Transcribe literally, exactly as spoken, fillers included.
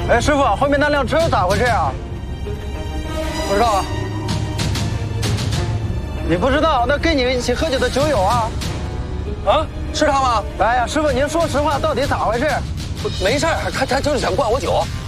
哎，师傅，后面那辆车咋回事啊？ 不知道啊。 你不知道？那跟你一起喝酒的酒友啊？ 啊，是他吗？ 哎呀，师傅，您说实话，到底咋回事？ 没事儿，他他就是想灌我酒。